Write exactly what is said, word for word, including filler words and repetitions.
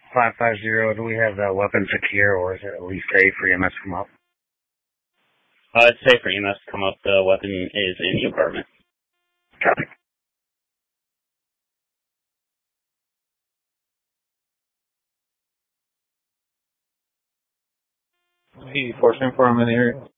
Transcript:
five five zero, do we have the weapon secure, or is it at least safe for E M S to come up? Uh, it's safe for E M S to come up. The weapon is in the apartment. Copy. He forcing for him in the area.